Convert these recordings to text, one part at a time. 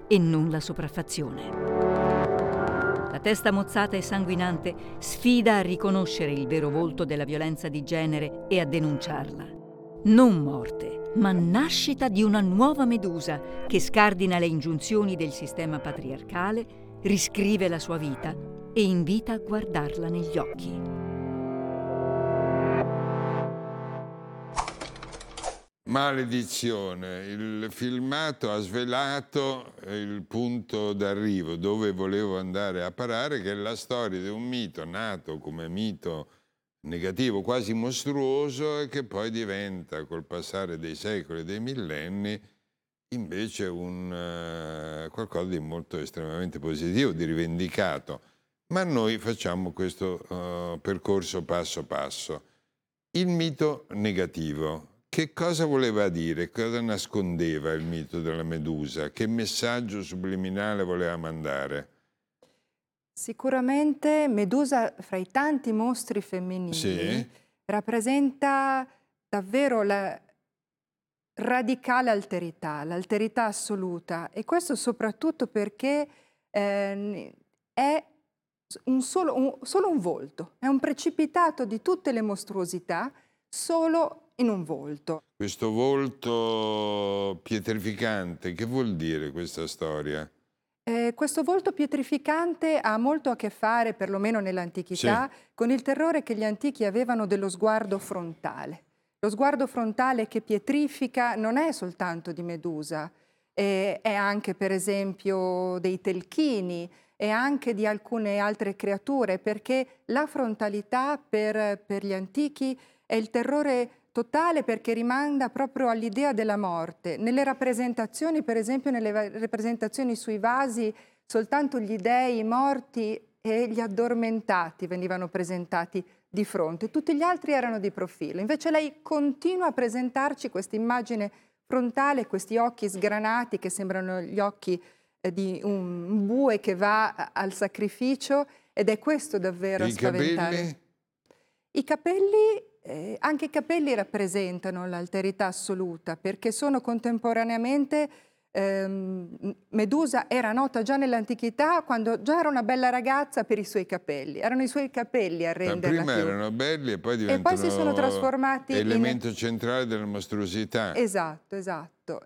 e non la sopraffazione. La testa mozzata e sanguinante sfida a riconoscere il vero volto della violenza di genere e a denunciarla. Non morte, ma nascita di una nuova Medusa che scardina le ingiunzioni del sistema patriarcale, riscrive la sua vita e invita a guardarla negli occhi. Maledizione, il filmato ha svelato il punto d'arrivo dove volevo andare a parare, che è la storia di un mito nato come mito negativo, quasi mostruoso, e che poi diventa, col passare dei secoli e dei millenni, invece qualcosa di molto estremamente positivo, di rivendicato. Ma noi facciamo questo percorso passo passo. Il mito negativo. Che cosa voleva dire? Cosa nascondeva il mito della Medusa? Che messaggio subliminale voleva mandare? Sicuramente Medusa, fra i tanti mostri femminili, Sì. rappresenta davvero la radicale alterità, l'alterità assoluta, e questo soprattutto perché è solo un volto, è un precipitato di tutte le mostruosità solo in un volto. Questo volto pietrificante, che vuol dire questa storia? Questo volto pietrificante ha molto a che fare, perlomeno nell'antichità, con il terrore che gli antichi avevano dello sguardo frontale. Lo sguardo frontale che pietrifica non è soltanto di Medusa, è anche per esempio dei telchini, e anche di alcune altre creature, perché la frontalità per gli antichi è il terrore totale, perché rimanda proprio all'idea della morte. Nelle rappresentazioni, per esempio nelle rappresentazioni sui vasi, soltanto gli dei morti e gli addormentati venivano presentati di fronte, tutti gli altri erano di profilo. Invece lei continua a presentarci questa immagine frontale, questi occhi sgranati che sembrano gli occhi di un bue che va al sacrificio, ed è questo davvero a spaventare. Capelli? I capelli, anche i capelli rappresentano l'alterità assoluta, perché sono contemporaneamente, Medusa era nota già nell'antichità, quando già era una bella ragazza, per i suoi capelli. Erano i suoi capelli a renderla Prima più. erano belli e poi E poi si sono diventano trasformati elemento centrale della mostruosità. Esatto, esatto.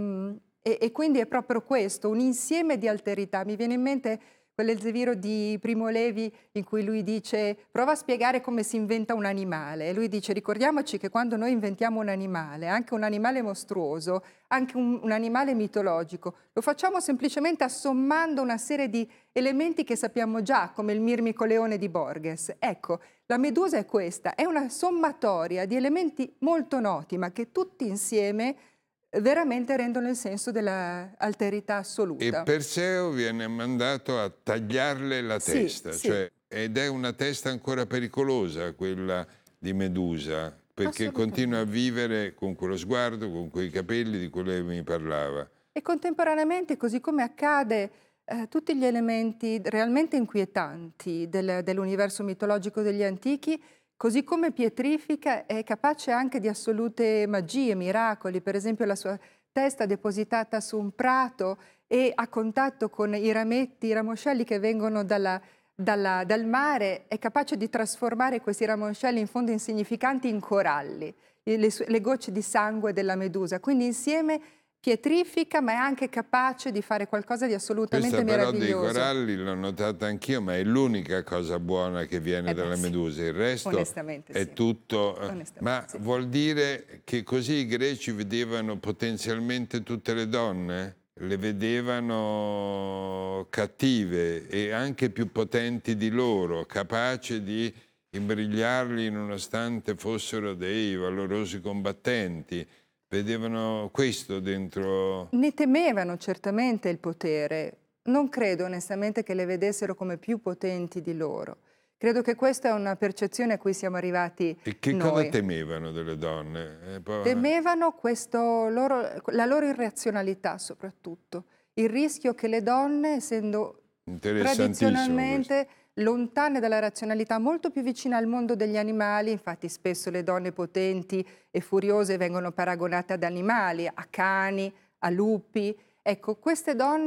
E quindi è proprio questo, un insieme di alterità. Mi viene in mente quell'Elzeviro di Primo Levi in cui lui dice: prova a spiegare come si inventa un animale. E lui dice: ricordiamoci che quando noi inventiamo un animale, anche un animale mostruoso, anche un animale mitologico, lo facciamo semplicemente assommando una serie di elementi che sappiamo già, come il mirmico leone di Borges. Ecco, la Medusa è questa, è una sommatoria di elementi molto noti, ma che tutti insieme veramente rendono il senso dell'alterità assoluta. E Perseo viene mandato a tagliarle la testa, sì. Ed è una testa ancora pericolosa quella di Medusa, perché continua a vivere con quello sguardo, con quei capelli di cui lei mi parlava. E contemporaneamente, così come accade, tutti gli elementi realmente inquietanti dell'universo mitologico degli antichi, così come pietrifica, è capace anche di assolute magie, miracoli. Per esempio la sua testa depositata su un prato e a contatto con i rametti, i ramoscelli che vengono dal mare, è capace di trasformare questi ramoscelli in fondo insignificanti in coralli, le gocce di sangue della Medusa. Quindi insieme pietrifica, ma è anche capace di fare qualcosa di assolutamente meraviglioso. Questa però dei coralli l'ho notata anch'io, ma è l'unica cosa buona che viene dalla Medusa. Il resto è tutto... Ma vuol dire che così i greci vedevano potenzialmente tutte le donne? Le vedevano cattive e anche più potenti di loro, capaci di imbrigliarli nonostante fossero dei valorosi combattenti. Vedevano questo dentro... Ne temevano certamente il potere. Non credo onestamente che le vedessero come più potenti di loro. Credo che questa è una percezione a cui siamo arrivati E che noi. cosa temevano delle donne? Temevano la loro irrazionalità soprattutto. Il rischio che le donne, essendo tradizionalmente lontane dalla razionalità, molto più vicine al mondo degli animali, infatti spesso le donne potenti e furiose vengono paragonate ad animali, a cani, a lupi. Ecco, queste donne